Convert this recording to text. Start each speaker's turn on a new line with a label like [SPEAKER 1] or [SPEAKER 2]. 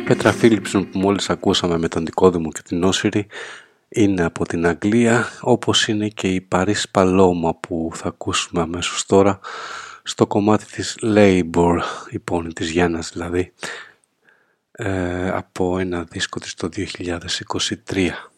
[SPEAKER 1] Πέτρα Φίλιψον που μόλις ακούσαμε με τον Δικόδημο και την Όσυρη είναι από την Αγγλία, όπως είναι και η Παρίς Παλώμα που θα ακούσουμε αμέσως τώρα στο κομμάτι της Labour, η πόνη της Γιάννας δηλαδή, από ένα δίσκο της το 2023.